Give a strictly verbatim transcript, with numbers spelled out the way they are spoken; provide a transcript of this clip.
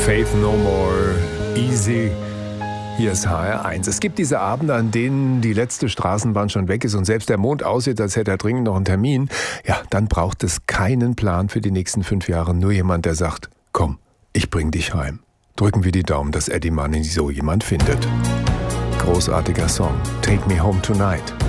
Faith No More, Easy. Hier ist H R eins. Es gibt diese Abende, an denen die letzte Straßenbahn schon weg ist und selbst der Mond aussieht, als hätte er dringend noch einen Termin. Ja, dann braucht es keinen Plan für die nächsten fünf Jahre. Nur jemand, der sagt, komm, ich bring dich heim. Drücken wir die Daumen, dass Eddie Money so jemand findet. Großartiger Song. Take Me Home Tonight.